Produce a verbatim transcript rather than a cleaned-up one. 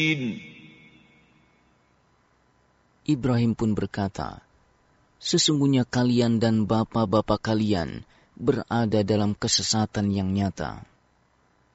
Ibrahim pun berkata, sesungguhnya kalian dan bapa-bapa kalian berada dalam kesesatan yang nyata.